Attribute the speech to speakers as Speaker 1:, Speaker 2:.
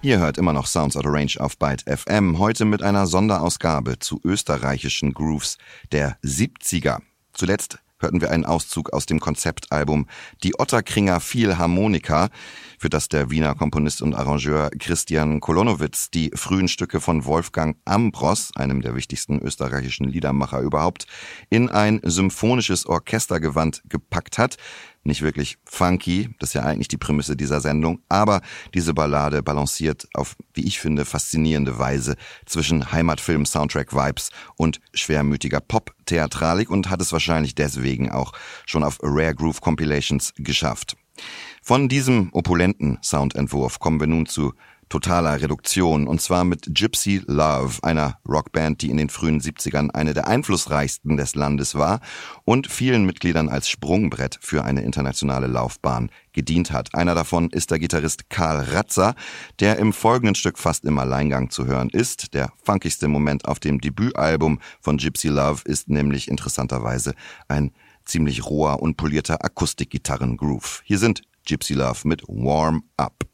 Speaker 1: Ihr hört immer noch Sounds Out of Range auf Byte FM, heute mit einer Sonderausgabe zu österreichischen Grooves der 70er. Zuletzt hörten wir einen Auszug aus dem Konzeptalbum Die Ottakringer Philharmoniker, für das der Wiener Komponist und Arrangeur Christian Kolonowitz die frühen Stücke von Wolfgang Ambros, einem der wichtigsten österreichischen Liedermacher überhaupt, in ein symphonisches Orchestergewand gepackt hat. Nicht wirklich funky, das ist ja eigentlich die Prämisse dieser Sendung, aber diese Ballade balanciert auf, wie ich finde, faszinierende Weise zwischen Heimatfilm-Soundtrack-Vibes und schwermütiger Pop-Theatralik und hat es wahrscheinlich deswegen auch schon auf Rare Groove Compilations geschafft. Von diesem opulenten Soundentwurf kommen wir nun zu totaler Reduktion, und zwar mit Gypsy Love, einer Rockband, die in den frühen 70ern eine der einflussreichsten des Landes war und vielen Mitgliedern als Sprungbrett für eine internationale Laufbahn gedient hat. Einer davon ist der Gitarrist Karl Ratzer, der im folgenden Stück fast im Alleingang zu hören ist. Der funkigste Moment auf dem Debütalbum von Gypsy Love ist nämlich interessanterweise ein ziemlich roher und polierter Akustikgitarren-Groove. Hier sind Gypsy Love mit Warm Up.